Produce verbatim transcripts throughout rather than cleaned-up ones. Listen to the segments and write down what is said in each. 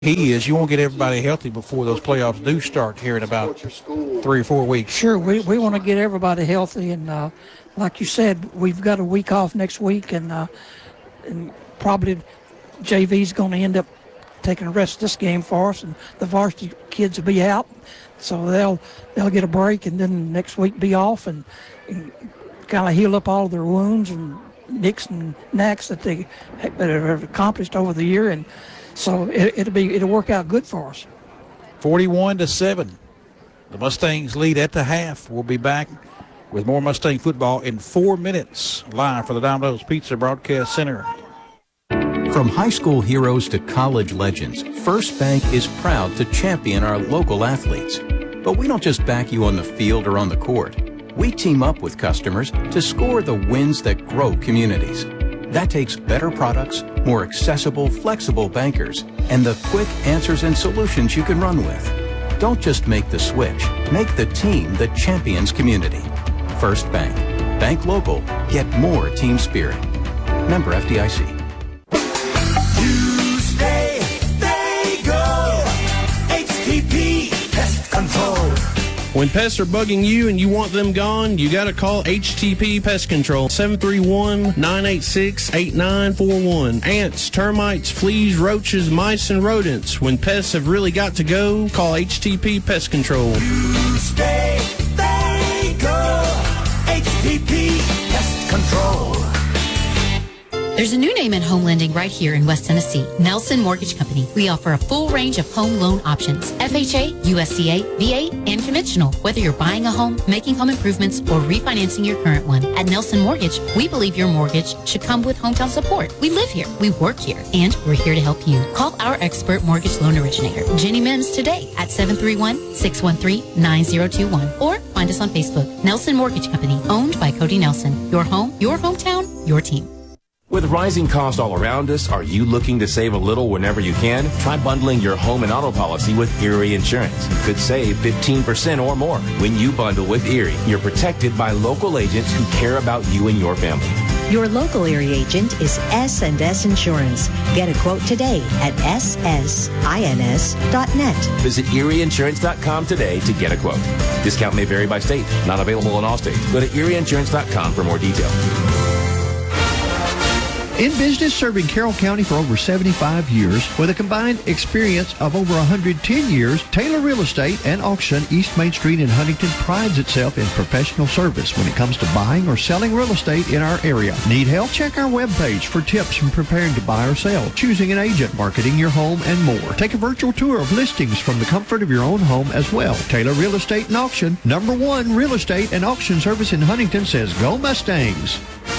He is. You want to get everybody healthy before those playoffs do start here in about three or four weeks. Sure, we, we want to get everybody healthy, and uh, like you said, we've got a week off next week, and, uh, and probably J V's going to end up taking the rest of this game for us, and the varsity kids will be out, so they'll they'll get a break, and then next week be off, and, and kind of heal up all of their wounds and nicks and knacks that they have accomplished over the year, and so it, it'll be it'll work out good for us. forty-one to seven. The Mustangs lead at the half. We'll be back with more Mustang football in four minutes, live for the Domino's Pizza Broadcast Center. From high school heroes to college legends, First Bank is proud to champion our local athletes. But we don't just back you on the field or on the court. We team up with customers to score the wins that grow communities. That takes better products, more accessible, flexible bankers, and the quick answers and solutions you can run with. Don't just make the switch. Make the team that champions community. First Bank. Bank local. Get more team spirit. Member F D I C. You stay, they go. H T P Pest Control. When pests are bugging you and you want them gone, you got to call H T P Pest Control, seven three one, nine eight six, eight nine four one. Ants, termites, fleas, roaches, mice, and rodents. When pests have really got to go, call H T P Pest Control. You stay, they go. H T P Pest Control. There's a new name in home lending right here in West Tennessee, Nelson Mortgage Company. We offer a full range of home loan options, F H A, U S C A, V A, and conventional. Whether you're buying a home, making home improvements, or refinancing your current one, at Nelson Mortgage, we believe your mortgage should come with hometown support. We live here, we work here, and we're here to help you. Call our expert mortgage loan originator, Jenny Mims, today at seven three one, six one three, nine zero two one, or find us on Facebook. Nelson Mortgage Company, owned by Cody Nelson. Your home, your hometown, your team. With rising costs all around us, are you looking to save a little whenever you can? Try bundling your home and auto policy with Erie Insurance. You could save fifteen percent or more. When you bundle with Erie, you're protected by local agents who care about you and your family. Your local Erie agent is S and S Insurance. Get a quote today at S S ins dot net. Visit erie insurance dot com today to get a quote. Discount may vary by state. Not available in all states. Go to erie insurance dot com for more details. In business, serving Carroll County for over seventy-five years, with a combined experience of over one hundred ten years, Taylor Real Estate and Auction East Main Street in Huntington prides itself in professional service when it comes to buying or selling real estate in our area. Need help? Check our webpage for tips from preparing to buy or sell, choosing an agent, marketing your home, and more. Take a virtual tour of listings from the comfort of your own home as well. Taylor Real Estate and Auction, number one real estate and auction service in Huntington, says go Mustangs.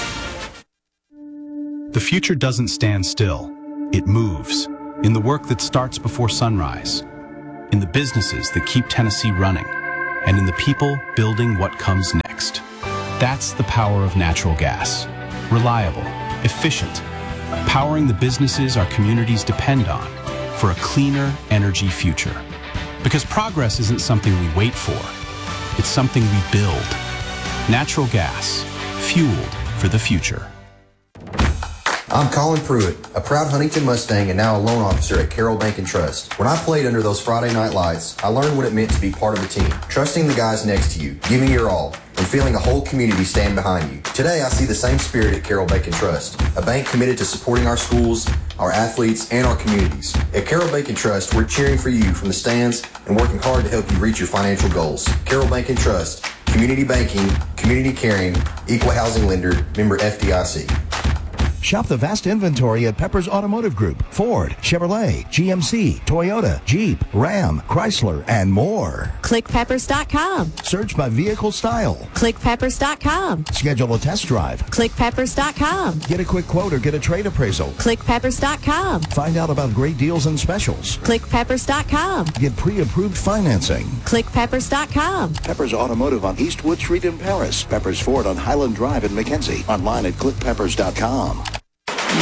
The future doesn't stand still. It moves. In the work that starts before sunrise, in the businesses that keep Tennessee running, and in the people building what comes next. That's the power of natural gas. Reliable, efficient, powering the businesses our communities depend on for a cleaner energy future. Because progress isn't something we wait for. It's something we build. Natural gas, fueled for the future. I'm Colin Pruitt, a proud Huntington Mustang and now a loan officer at Carroll Bank and Trust. When I played under those Friday night lights, I learned what it meant to be part of a team, trusting the guys next to you, giving your all, and feeling a whole community stand behind you. Today, I see the same spirit at Carroll Bank and Trust, a bank committed to supporting our schools, our athletes, and our communities. At Carroll Bank and Trust, we're cheering for you from the stands and working hard to help you reach your financial goals. Carroll Bank and Trust, community banking, community caring, equal housing lender, member F D I C. Shop the vast inventory at Pepper's Automotive Group, Ford, Chevrolet, G M C, Toyota, Jeep, Ram, Chrysler, and more. click peppers dot com. Search by vehicle style. click peppers dot com. Schedule a test drive. click peppers dot com. Get a quick quote or get a trade appraisal. click peppers dot com. Find out about great deals and specials. click peppers dot com. Get pre-approved financing. click peppers dot com. Peppers Automotive on Eastwood Street in Paris. Peppers Ford on Highland Drive in McKenzie. Online at click peppers dot com.